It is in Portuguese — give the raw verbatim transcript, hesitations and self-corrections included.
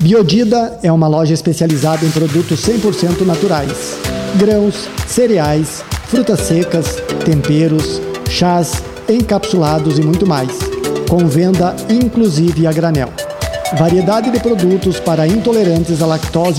Biodida é uma loja especializada em produtos cem por cento naturais. Grãos, cereais, frutas secas, temperos, chás, encapsulados e muito mais. Com venda inclusive a granel. Variedade de produtos para intolerantes à lactose